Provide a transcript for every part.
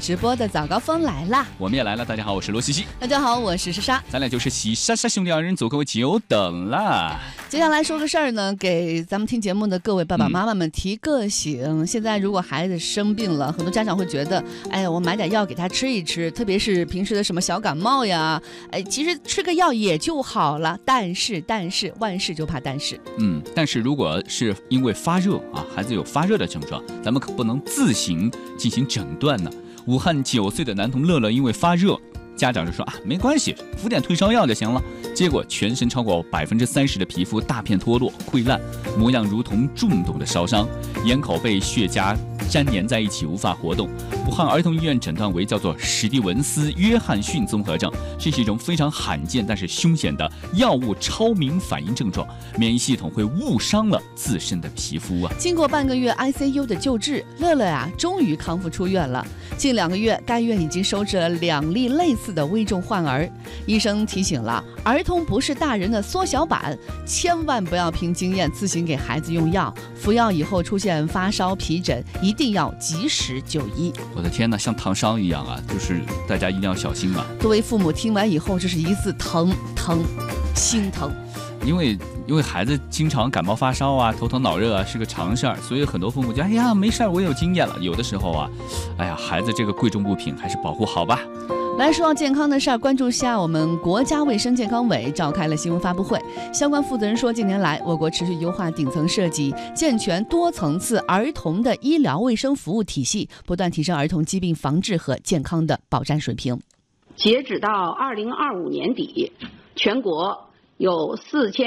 直播的早高峰来啦， 我们也来了。大家好，我是罗西西。 大家好，我是莎莎。 咱俩就是喜莎莎兄弟二人组，各位久等啦。 接下来说个事儿呢，给咱们听节目的各位爸爸妈妈们提个醒。现在如果孩子生病了，很多家长会觉得，哎呀，我买点药给他吃一吃，特别是平时的什么小感冒呀，其实吃个药也就好了。但是万事就怕但是。 但是如果是因为发热啊，孩子有发热的症状，咱们可不能自行进行诊断呢。武汉9岁的男童乐乐因为发热，家长就说没关系，服点退烧药就行了。结果全身超过30%的皮肤大片脱落溃烂，模样如同重度的烧伤，眼口被血痂粘连在一起，无法活动。武汉儿童医院诊断为叫做史蒂文斯约翰逊综合症，这是一种非常罕见但是凶险的药物超敏反应症状，免疫系统会误伤了自身的皮肤啊。 经过半个月 ICU 的救治，乐乐终于康复出院了。近2个月，该院已经收治了2例类似的危重患儿。医生提醒了，儿童不是大人的缩小版，千万不要凭经验自行给孩子用药。服药以后出现发烧、皮疹，一定要及时就医。 我的天哪，像烫伤一样啊！就是大家一定要小心啊。 作为父母听完以后，这是一字疼，心疼。 因为孩子经常感冒发烧啊，头疼脑热啊，是个常事儿，所以很多父母就没事儿，我有经验了。有的时候孩子这个贵重物品还是保护好吧。 来说到健康的事儿，关注下我们国家卫生健康委召开了新闻发布会。相关负责人说，近年来我国持续优化顶层设计，健全多层次儿童的医疗卫生服务体系，不断提升儿童疾病防治和健康的保障水平。 截止到2025年底，全国有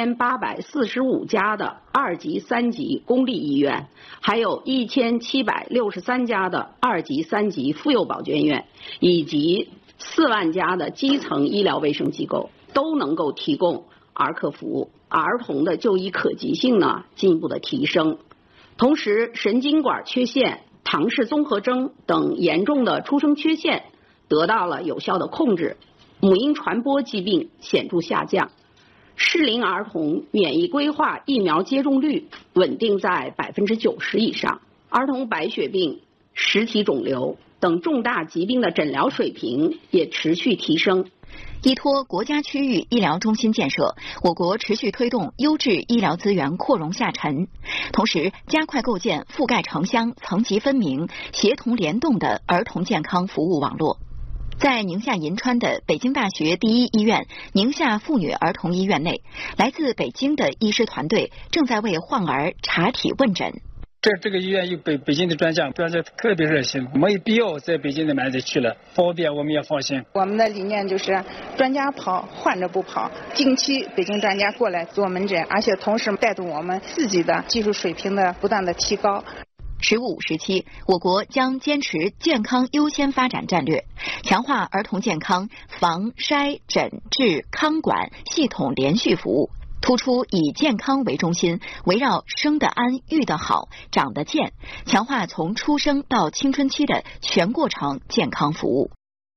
4845家的2级、3级公立医院，还有1763家的2级、3级妇幼保健院，以及4万家的基层医疗卫生机构，都能够提供儿科服务，儿童的就医可及性呢进一步的提升。同时，神经管缺陷、唐氏综合征等严重的出生缺陷得到了有效的控制，母婴传播疾病显著下降。适龄儿童免疫规划疫苗接种率稳定在90%以上，儿童白血病、实体肿瘤等重大疾病的诊疗水平也持续提升。 依托国家区域医疗中心建设，我国持续推动优质医疗资源扩容下沉，同时加快构建覆盖城乡、层级分明、协同联动的儿童健康服务网络。在宁夏银川的北京大学第一医院宁夏妇女儿童医院内，来自北京的医师团队正在为患儿查体问诊。 这个医院有北京的专家特别热心，没必要在北京的门子去了，方便我们也放心。 我们的理念就是专家跑，患者不跑。近期北京专家过来做门诊，而且同时带动我们自己的技术水平的不断的提高。 15、17，我国将坚持健康优先发展战略，强化儿童健康防筛诊治康管系统连续服务，突出以健康为中心，围绕生得安、育得好、长得健，强化从出生到青春期的全过程健康服务。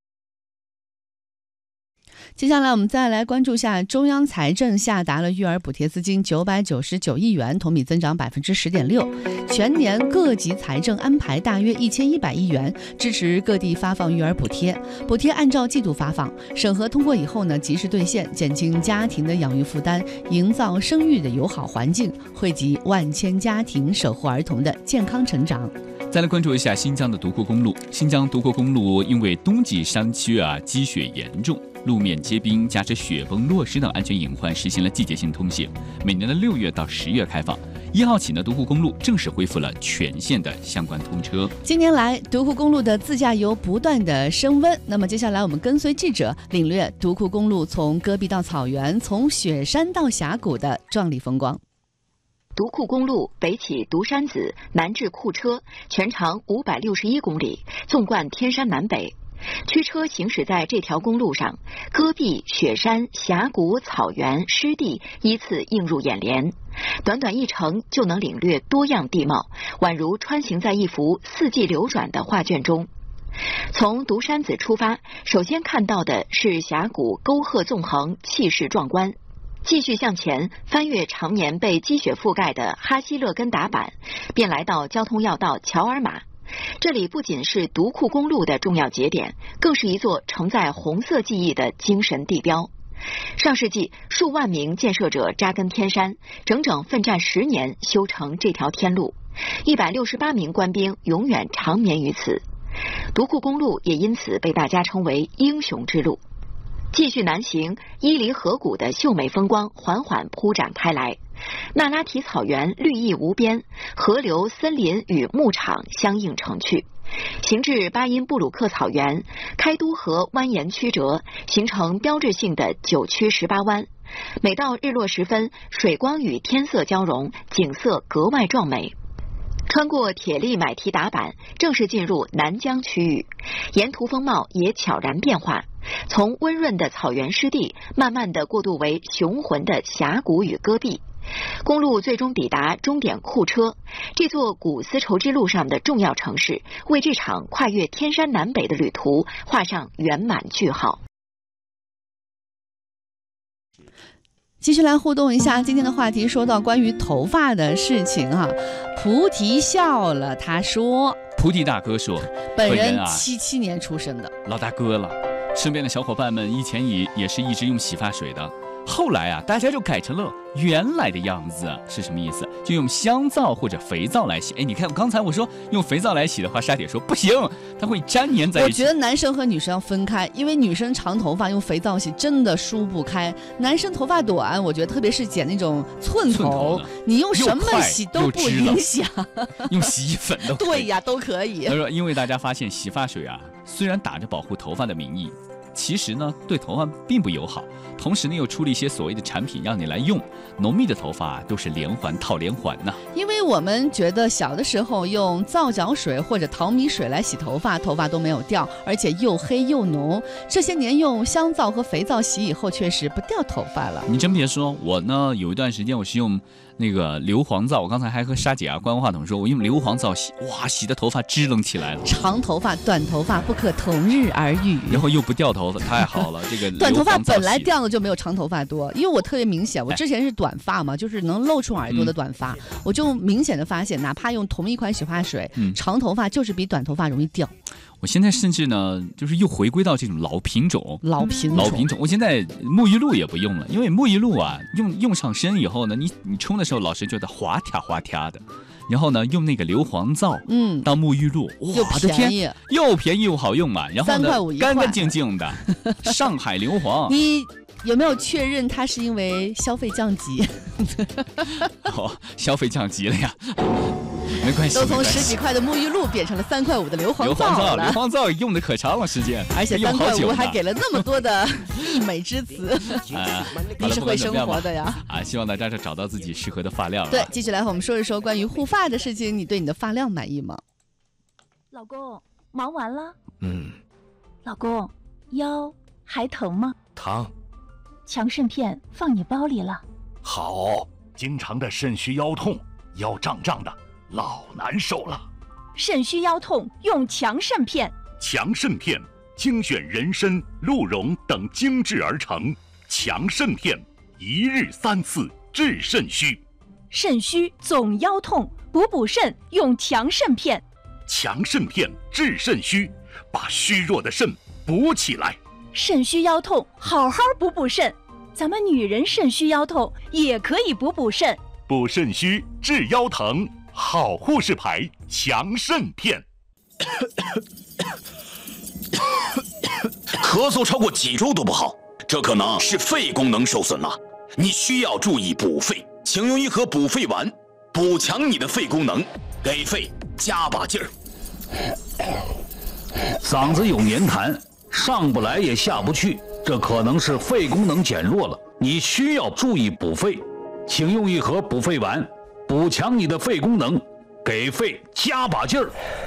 接下来我们再来关注下，中央财政下达了育儿补贴资金999亿元，同比增长10.6%，全年各级财政安排大约1100亿元，支持各地发放育儿补贴。补贴按照季度发放，审核通过以后呢，及时兑现，减轻家庭的养育负担，营造生育的友好环境，惠及万千家庭，守护儿童的健康成长。 再来关注一下新疆的独库公路。新疆独库公路因为冬季山区积雪严重，路面结冰，加之雪崩、落石等安全隐患，实行了季节性通行。每年的6月到10月开放。1号起呢，独库公路正式恢复了全线的相关通车。 近年来，独库公路的自驾游不断的升温。那么接下来我们跟随记者领略独库公路从戈壁到草原，从雪山到峡谷的壮丽风光。 独库公路北起独山子，南至库车，全长561公里，纵贯天山南北。驱车行驶在这条公路上，戈壁、雪山、峡谷、草原、湿地依次映入眼帘。短短一程就能领略多样地貌，宛如穿行在一幅四季流转的画卷中。从独山子出发，首先看到的是峡谷沟壑纵横，气势壮观。继续向前，翻越常年被积雪覆盖的哈希勒根达坂，便来到交通要道乔尔玛。 这里不仅是独库公路的重要节点，更是一座承载红色记忆的精神地标。上世纪，数万名建设者扎根天山，整整奋战10年修成这条天路，168名官兵永远长眠于此。独库公路也因此被大家称为英雄之路。继续南行，伊犁河谷的秀美风光缓缓铺展开来。那拉提草原绿意无边，河流、森林与牧场相映成趣。行至巴音布鲁克草原，开都河蜿蜒曲折，形成标志性的9曲18弯。每到日落时分，水光与天色交融，景色格外壮美。穿过铁力买提达坂，正式进入南疆区域，沿途风貌也悄然变化，从温润的草原湿地，慢慢地过渡为雄浑的峡谷与戈壁。公路最终抵达终点库车，这座古丝绸之路上的重要城市，为这场跨越天山南北的旅途画上圆满句号。 继续来互动一下，今天的话题说到关于头发的事情啊。菩提笑了，他说：“ 菩提大哥说， 本人77年出生的， 老大哥了。身边的小伙伴们以前也是一直用洗发水的。”后来啊，大家就改成了原来的样子，是什么意思？就用香皂或者肥皂来洗。哎，你看刚才我说用肥皂来洗的话，沙姐说不行，它会粘黏在一起。 我觉得男生和女生要分开，因为女生长头发用肥皂洗真的梳不开，男生头发短，我觉得特别是剪那种寸头你用什么洗都不影响。 用洗衣粉都可以。 对呀，都可以。 他说，因为大家发现洗发水啊，虽然打着保护头发的名义，其实呢对头发并不友好，同时呢又出了一些所谓的产品让你来用，浓密的头发都是连环套连环呐。 因为我们觉得小的时候用皂角水或者淘米水来洗头发，头发都没有掉，而且又黑又浓。这些年用香皂和肥皂洗以后，确实不掉头发了。 你真别说，我呢有一段时间我是用那个硫磺皂，我刚才还和沙姐啊关话筒说，我用硫磺皂洗，哇，洗的头发支棱起来了。 长头发、短头发不可同日而语， 然后又不掉头发，太好了。这个短头发本来掉的就没有长头发多，因为我特别明显，我之前是短发嘛，就是能露出耳朵的短发，我就明显的发现，哪怕用同一款洗发水，长头发就是比短头发容易掉。 我现在甚至呢，就是又回归到这种老品种。我现在沐浴露也不用了，因为沐浴露啊，用上身以后呢，你冲的时候老是觉得滑跳滑跳的，然后呢，用那个硫磺皂，当沐浴露， 又便宜， 又便宜又好用嘛，然后呢， 3块5一干干净净的，上海硫磺。 你有没有确认它是因为消费降级？ 消费降级了呀。没关系， 都从10几块的沐浴露变成了3块5的硫磺皂了。 硫磺皂用的可长了时间， 而且3块5还给了那么多的溢美之词。你是会生活的呀！ 希望大家找到自己适合的发量。 对，继续来和我们说一说关于护发的事情。你对你的发量满意吗？ 老公，忙完了？老公，腰还疼吗？ 疼。 强肾片放你包里了。 好，经常的肾虚腰痛，腰胀胀的。老难受了， 肾虚腰痛用强肾片。 强肾片精选人参、鹿茸等精制而成，强肾片1日3次治肾虚。 肾虚总腰痛，补肾用强肾片。 强肾片治肾虚，把虚弱的肾补起来。 肾虚腰痛好好补肾，咱们女人肾虚腰痛也可以补肾。 补肾虚治腰疼。好护士牌强肾片。 咳嗽超过几周都不好，这可能是肺功能受损了，你需要注意补肺，请用1盒补肺丸，补强你的肺功能，给肺加把劲儿。 嗓子有黏痰，上不来也下不去，这可能是肺功能减弱了，你需要注意补肺，请用1盒补肺丸。补强你的肺功能，给肺加把劲儿。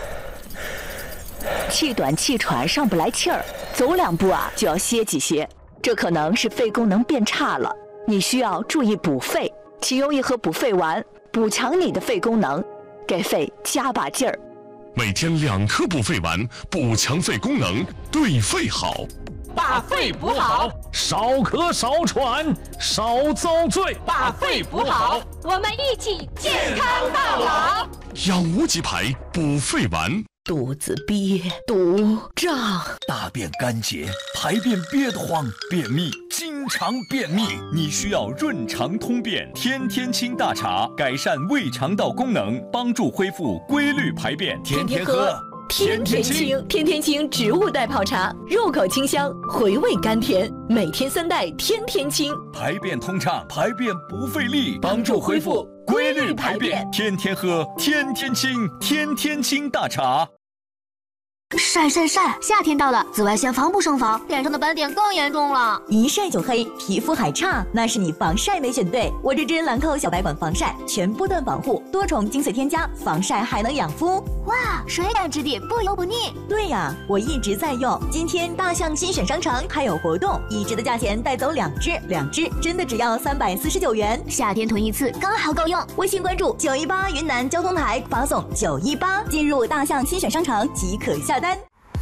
气短气喘上不来气儿，走2步啊就要歇几歇，这可能是肺功能变差了，你需要注意补肺，请用1盒补肺丸，补强你的肺功能，给肺加把劲儿。 每天2颗补肺丸，补强肺功能，对肺好。 把肺补好， 少咳少喘少遭罪。 把肺补好，我们一起健康到老。 养无极牌补肺丸。 肚子憋，肚胀， 大便干结，排便憋得慌，便秘，经常便秘，你需要润肠通便天天清大茶，改善胃肠道功能，帮助恢复规律排便，天天喝。 天天清，天天清植物袋泡茶，入口清香，回味甘甜，每天3袋，天天清， 排便通畅，排便不费力，帮助恢复规律排便，天天喝，天天清，天天清大茶。 晒晒晒！夏天到了，紫外线防不胜防，脸上的斑点更严重了。 一晒就黑，皮肤还差，那是你防晒没选对。我这支兰蔻小白管防晒，全波段保护，多重精粹添加，防晒还能养肤。 哇，水感质地，不油不腻。 对呀，我一直在用。今天大象新选商城还有活动，1支的价钱带走2支真的只要349元。 夏天囤一次刚好够用。 微信关注918云南交通台，发送918进入大象新选商城即可下单。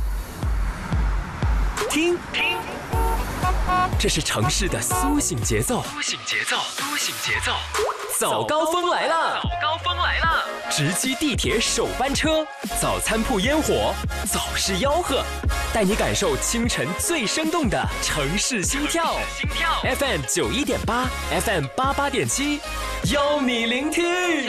听，这是城市的苏醒节奏。早高峰来了！直击地铁首班车，早餐铺烟火，早市吆喝，带你感受清晨最生动的城市心跳。FM 91.8 ，FM 88.7，邀你聆听。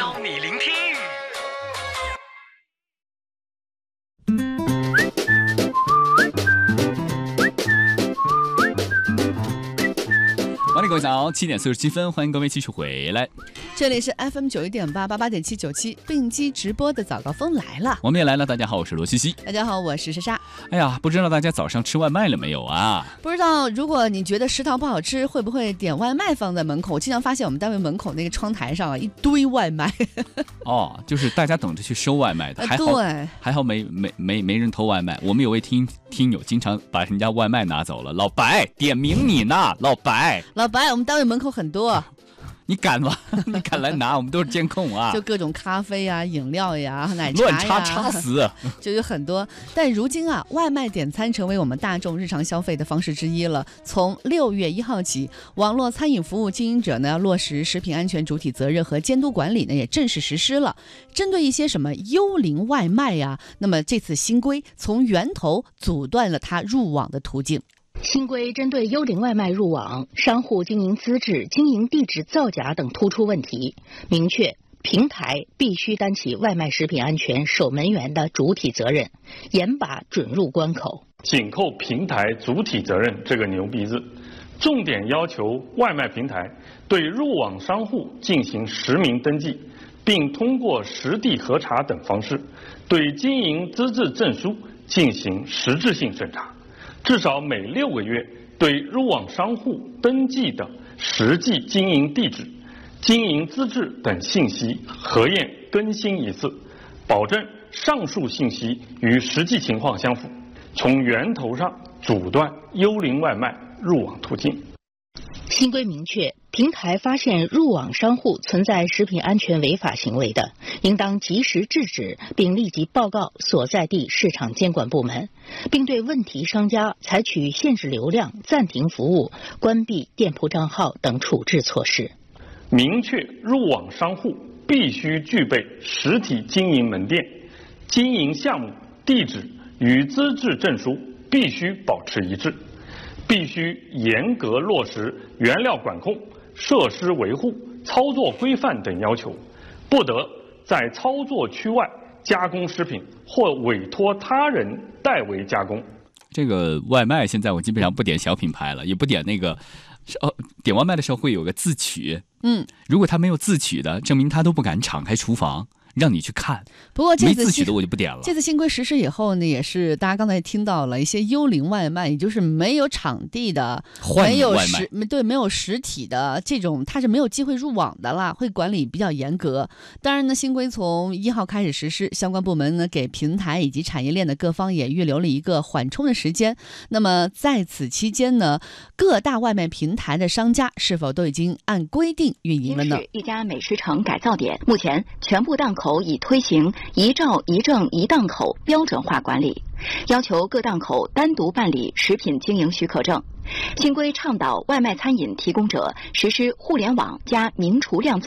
各位早，7点47分，欢迎各位继续回来。 这里是 FM 91.8 88.7 97并机直播的早高峰来了， 我们也来了。大家好，我是罗西西。 大家好，我是莎莎。 哎呀，不知道大家早上吃外卖了没有啊？ 不知道，如果你觉得食堂不好吃，会不会点外卖放在门口？我经常发现我们单位门口那个窗台上啊，一堆外卖。 哦，就是大家等着去收外卖的，还好没人偷外卖。我们有位听友经常把人家外卖拿走了，老白点名你呢，老白， 我们单位门口很多。 你敢吗？你敢来拿？我们都是监控啊！ 就各种咖啡呀、饮料呀、奶茶呀， 乱插死， 就有很多。但如今啊，外卖点餐成为我们大众日常消费的方式之一了。从6月1号起，网络餐饮服务经营者呢要落实食品安全主体责任和监督管理呢，也正式实施了。针对一些什么幽灵外卖呀，那么这次新规从源头阻断了它入网的途径。 新规针对幽灵外卖入网、商户经营资质、经营地址造假等突出问题，明确平台必须担起外卖食品安全守门员的主体责任，严把准入关口。 紧扣平台主体责任这个牛逼字，重点要求外卖平台对入网商户进行实名登记，并通过实地核查等方式，对经营资质证书进行实质性审查。至少每6个月对入网商户登记的实际经营地址、经营资质等信息核验更新一次，保证上述信息与实际情况相符，从源头上阻断幽灵外卖入网途径。 新规明确，平台发现入网商户存在食品安全违法行为的，应当及时制止，并立即报告所在地市场监管部门，并对问题商家采取限制流量、暂停服务、关闭店铺账号等处置措施。 明确入网商户必须具备实体经营门店，经营项目、地址与资质证书必须保持一致。必须严格落实原料管控、设施维护、操作规范等要求，不得在操作区外加工食品或委托他人代为加工。 这个外卖现在我基本上不点小品牌了，也不点那个，点外卖的时候会有个自取，如果他没有自取的，证明他都不敢敞开厨房让你去看。 不过这次没自取的我就不点了。 这次新规实施以后呢，也是大家刚才听到了一些幽灵外卖，也就是没有场地的、没有实体的这种，它是没有机会入网的啦，会管理比较严格。当然呢，新规从1号开始实施，相关部门呢给平台以及产业链的各方也预留了一个缓冲的时间。那么在此期间呢，各大外卖平台的商家是否都已经按规定运营了呢？ 一家美食城改造点，目前全部档口已推行一照一证一档口标准化管理，要求各档口单独办理食品经营许可证。新规倡导外卖餐饮提供者实施互联网加明厨亮灶，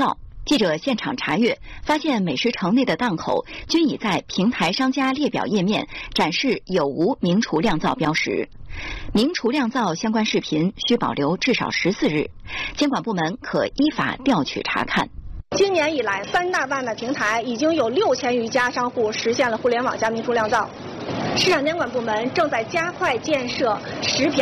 记者现场查阅，发现美食城内的档口均已在平台商家列表页面展示有无明厨酿造标识。明厨酿造相关视频需保留至少14日，监管部门可依法调取查看。 今年以来，3大外卖平台已经有6000余家商户实现了互联网加明厨酿造。市场监管部门正在加快建设食品